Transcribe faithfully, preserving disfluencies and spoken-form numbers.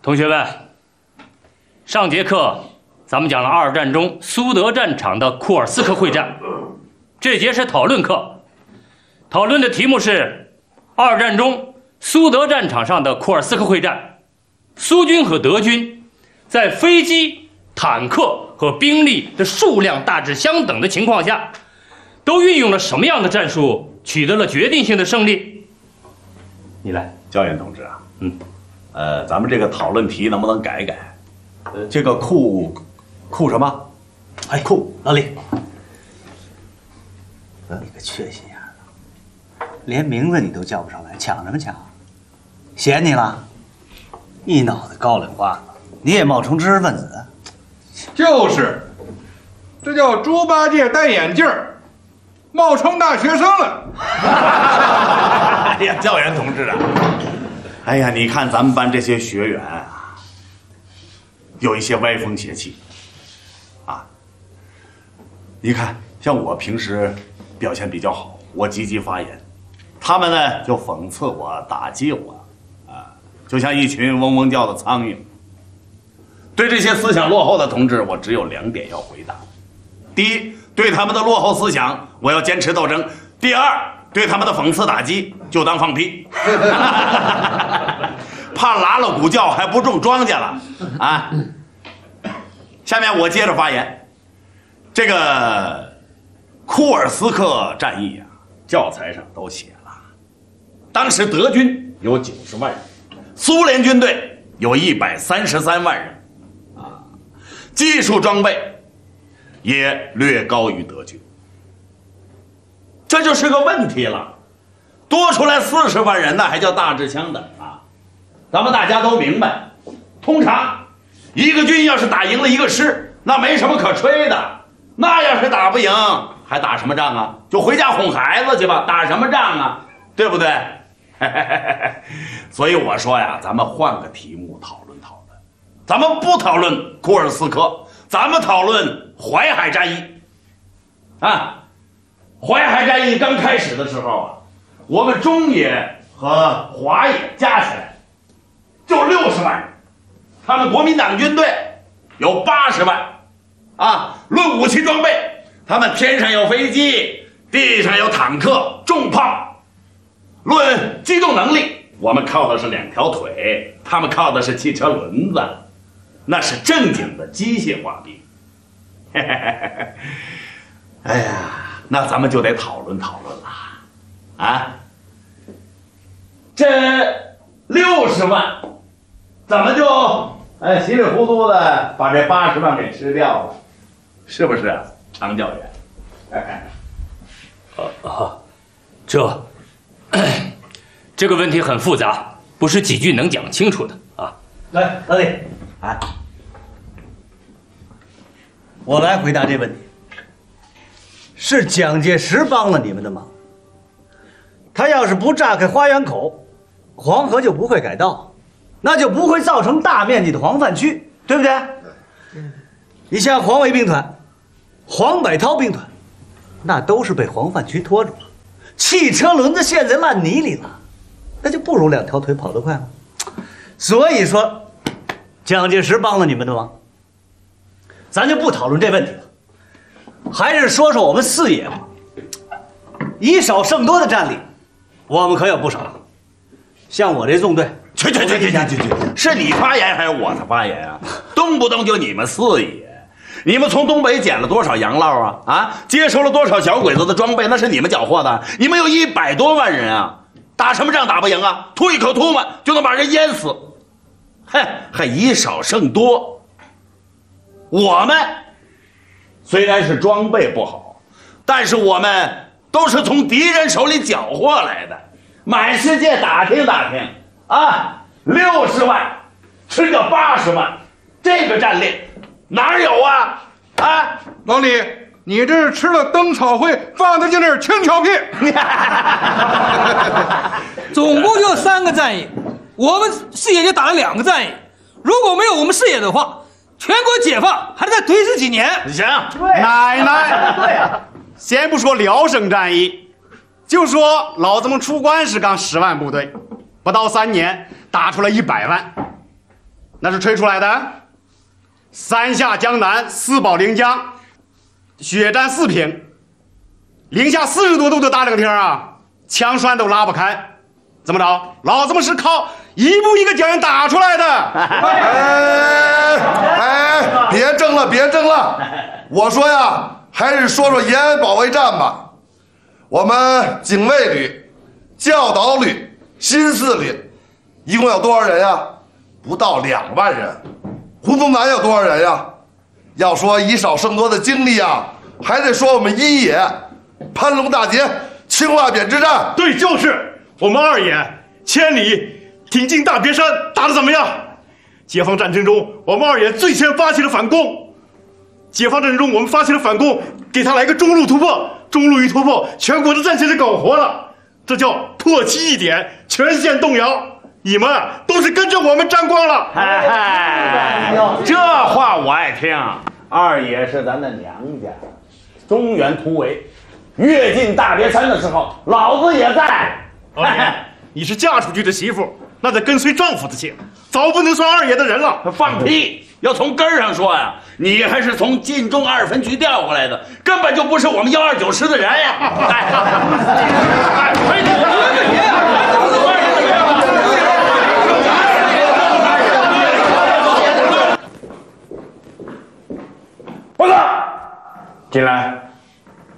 同学们，上节课咱们讲了二战中苏德战场的库尔斯克会战，这节是讨论课，讨论的题目是二战中苏德战场上的库尔斯克会战，苏军和德军在飞机、坦克和兵力的数量大致相等的情况下，都运用了什么样的战术，取得了决定性的胜利？你来， 焦元同志啊，嗯，呃，咱们这个讨论题能不能改一改？呃，这个库库什么？ 哎，库老李，你个缺心眼的，连名字你都叫不上来，抢什么抢？嫌你了？一脑袋高粱瓜子，你也冒充知识分子？ 就是，这叫猪八戒戴眼镜儿，冒充大学生了。 哎呀，教员同志啊，哎呀，你看咱们班这些学员啊，有一些歪风邪气啊。你看，像我平时表现比较好，我积极发言，他们呢就讽刺我、打击我，啊，就像一群嗡嗡叫的苍蝇。对这些思想落后的同志，我只有两点要回答：第一，对他们的落后思想，我要坚持斗争；第二，对他们的讽刺打击，就当放屁。怕拉了鼓叫还不种庄稼了啊！下面我接着发言。这个库尔斯克战役啊，教材上都写了，当时德军有九十万人，苏联军队有一百三十三万人，啊，技术装备也略高于德军。这就是个问题了，多出来四十万人呢，还叫大致相等啊！咱们大家都明白，通常一个军要是打赢了一个师，那没什么可吹的。那要是打不赢，还打什么仗啊？就回家哄孩子去吧，打什么仗啊？对不对？所以我说呀，咱们换个题目讨论讨论，咱们不讨论库尔斯克，咱们讨论淮海战役啊。淮海战役刚开始的时候啊，我们中野和华野加起来就六十万人，他们国民党军队有八十万，啊，论武器装备，他们天上有飞机，地上有坦克、重炮；论机动能力，我们靠的是两条腿，他们靠的是汽车轮子，那是正经的机械化兵。哎呀，那咱们就得讨论讨论了，啊，这六十万怎么就哎稀里糊涂的把这八十万给吃掉了，是不是啊，常教员？哎， 啊啊，这这个问题很复杂，不是几句能讲清楚的啊。 来，老李，哎，我来回答这问题。是蒋介石帮了你们的忙。他要是不炸开花园口，黄河就不会改道，那就不会造成大面积的黄泛区，对不对？你像黄卫兵团、黄百韬兵团，那都是被黄泛区拖住了，汽车轮子陷在烂泥里了，那就不如两条腿跑得快吗？所以说，蒋介石帮了你们的忙。咱就不讨论这问题了。还是说说我们四野吧，以少胜多的战力，我们可有不少。像我这纵队， 去去去去去去去，是你发言还是我的发言啊？动不动就你们四野，你们从东北捡了多少洋烙啊？啊，接收了多少小鬼子的装备？那是你们缴获的。你们有一百多万人啊，打什么仗打不赢啊？吐一口唾沫就能把人淹死，哼，还以少胜多。我们虽然是装备不好，但是我们都是从敌人手里缴获来的，满世界打听打听啊，六十万吃个八十万，这个战力哪有啊？啊， 老李，你这是吃了灯草会放得进那轻巧屁。 总共就三个战役，我们四野就打了两个战役，如果没有我们四野的话，全国解放还得再推迟几年。 行， 奶奶，对呀，先不说辽沈战役，就说老子们出关时刚十万部队，不到三年打出了一百万， 那是吹出来的。三下江南，四保临江，血战四平，零下四十多度的大冷天啊，枪栓都拉不开。怎么着？老子们是靠一步一个脚印打出来的。 哎哎，别争了，别争了！我说呀，还是说说延安保卫战吧。我们警卫旅、教导旅、新四旅，一共有多少人呀？不到两万人。胡宗南有多少人呀？要说以少胜多的经历啊，还得说我们一野、潘龙大捷、青瓦匾之战。 对，就是我们二野千里挺进大别山，打得怎么样？解放战争中，我们二野最先发起了反攻。解放战争中，我们发起了反攻，给他来个中路突破，中路一突破，全国的战线就搞活了，这叫破其一点，全线动摇。你们都是跟着我们沾光了。 嗨嗨，这话我爱听。二爷是咱的娘家，中原突围，越进大别山的时候，老子也在。 二爷，你是嫁出去的媳妇，那得跟随丈夫的姓，早不能算二爷的人了。 放屁！要从根儿上说呀，你还是从晋中二分局调过来的，根本就不是我们幺二九师的人呀！哎，报告，进来。